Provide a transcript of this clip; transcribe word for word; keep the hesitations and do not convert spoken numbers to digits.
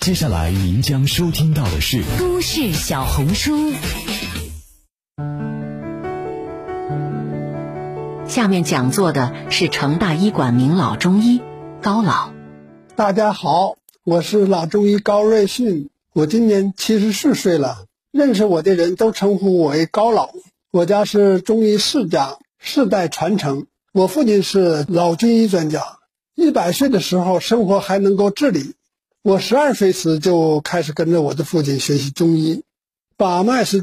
接下来您将收听到的是都市小红书。下面讲座的是成大医馆名老中医高老。 大家好，我是老中医高瑞迅，我今年七十四岁了，认识我的人都称呼我为高老。我家是中医世家，世代传承。我父亲是老军医专家，一百岁的时候生活还能够自理。我十二岁时就开始跟着我的父亲学习中医，把脉是